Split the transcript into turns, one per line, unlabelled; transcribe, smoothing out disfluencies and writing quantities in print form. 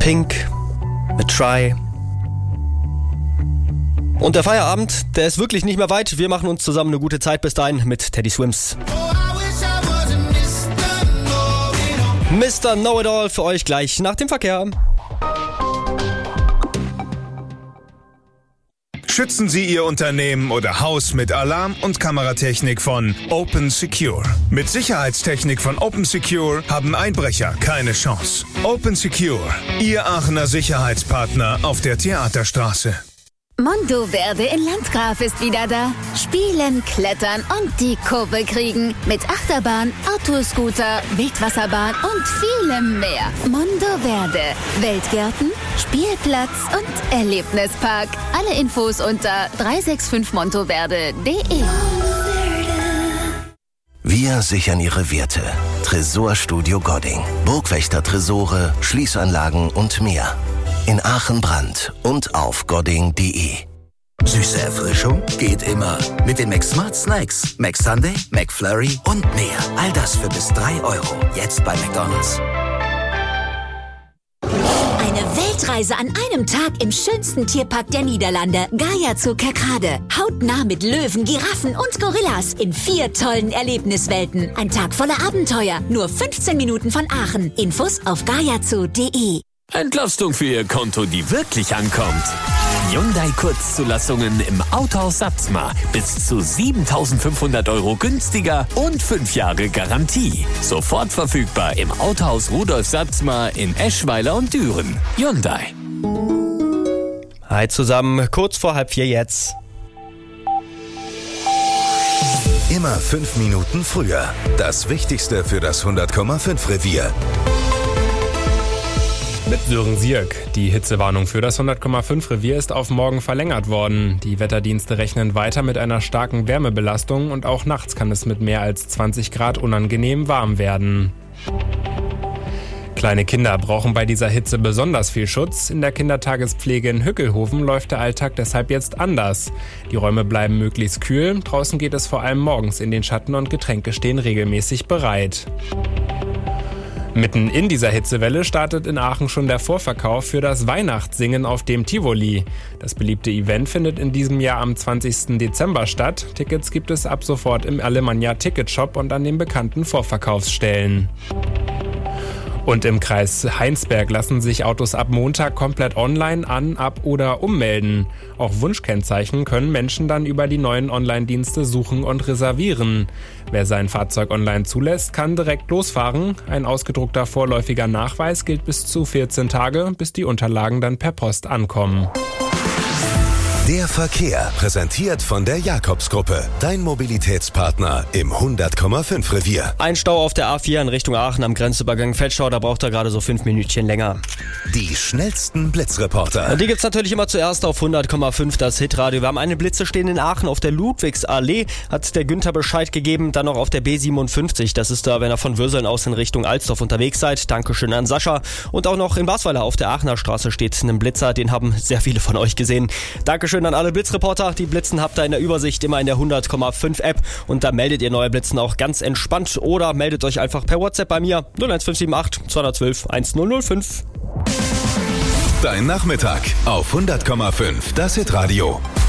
Pink mit Try. Und der Feierabend, der ist wirklich nicht mehr weit. Wir machen uns zusammen eine gute Zeit bis dahin mit Teddy Swims. Mr. Know-It-All für euch gleich nach dem Verkehr.
Schützen Sie Ihr Unternehmen oder Haus mit Alarm- und Kameratechnik von Open Secure. Mit Sicherheitstechnik von Open Secure haben Einbrecher keine Chance. Open Secure, Ihr Aachener Sicherheitspartner auf der Theaterstraße.
Monteverde in Landgraf ist wieder da. Spielen, klettern und die Kurve kriegen. Mit Achterbahn, Autoscooter, Wildwasserbahn und vielem mehr. Monteverde. Weltgärten, Spielplatz und Erlebnispark. Alle Infos unter 365monteverde.de.
Wir sichern Ihre Werte. Tresorstudio Godding. Burgwächter-Tresore, Schließanlagen und mehr. In Aachen Brand und auf godding.de.
Süße Erfrischung geht immer. Mit den McSmart Snacks. McSunday, McFlurry und mehr. All das für bis 3 €. Jetzt bei McDonald's.
Eine Weltreise an einem Tag im schönsten Tierpark der Niederlande. Gaia zu Kerkrade. Hautnah mit Löwen, Giraffen und Gorillas in 4 tollen Erlebniswelten. Ein Tag voller Abenteuer. Nur 15 Minuten von Aachen. Infos auf gaiazu.de.
Entlastung für Ihr Konto, die wirklich ankommt. Hyundai-Kurzzulassungen im Autohaus Satzmar. Bis zu 7.500 € günstiger und 5 Jahre Garantie. Sofort verfügbar im Autohaus Rudolf Satzmar in Eschweiler und Düren. Hyundai.
Hi zusammen, kurz vor 3:30 jetzt.
Immer 5 Minuten früher. Das Wichtigste für das 100,5 Revier.
Mit Sören Sierk. Die Hitzewarnung für das 100,5 Revier ist auf morgen verlängert worden. Die Wetterdienste rechnen weiter mit einer starken Wärmebelastung und auch nachts kann es mit mehr als 20 Grad unangenehm warm werden. Kleine Kinder brauchen bei dieser Hitze besonders viel Schutz. In der Kindertagespflege in Hückelhofen läuft der Alltag deshalb jetzt anders. Die Räume bleiben möglichst kühl. Draußen geht es vor allem morgens in den Schatten und Getränke stehen regelmäßig bereit. Mitten in dieser Hitzewelle startet in Aachen schon der Vorverkauf für das Weihnachtssingen auf dem Tivoli. Das beliebte Event findet in diesem Jahr am 20. Dezember statt. Tickets gibt es ab sofort im Alemannia Ticketshop und an den bekannten Vorverkaufsstellen. Und im Kreis Heinsberg lassen sich Autos ab Montag komplett online an-, ab- oder ummelden. Auch Wunschkennzeichen können Menschen dann über die neuen Online-Dienste suchen und reservieren. Wer sein Fahrzeug online zulässt, kann direkt losfahren. Ein ausgedruckter vorläufiger Nachweis gilt bis zu 14 Tage, bis die Unterlagen dann per Post ankommen.
Der Verkehr, präsentiert von der Jakobsgruppe. Dein Mobilitätspartner im 100,5 Revier.
Ein Stau auf der A4 in Richtung Aachen am Grenzübergang Feldschau, da braucht er gerade so 5 Minütchen länger.
Die schnellsten Blitzreporter.
Und die gibt's natürlich immer zuerst auf 100,5 das Hitradio. Wir haben eine Blitze stehen in Aachen auf der Ludwigsallee, hat der Günther Bescheid gegeben. Dann noch auf der B57, das ist da, wenn ihr von Würseln aus in Richtung Alsdorf unterwegs seid. Dankeschön an Sascha. Und auch noch in Basweiler auf der Aachener Straße steht ein Blitzer, den haben sehr viele von euch gesehen. Dankeschön an alle Blitzreporter. Die Blitzen habt ihr in der Übersicht immer in der 100,5 App und da meldet ihr neue Blitzen auch ganz entspannt oder meldet euch einfach per WhatsApp bei mir 01578 212 1005.
Dein Nachmittag auf 100,5 das Hitradio.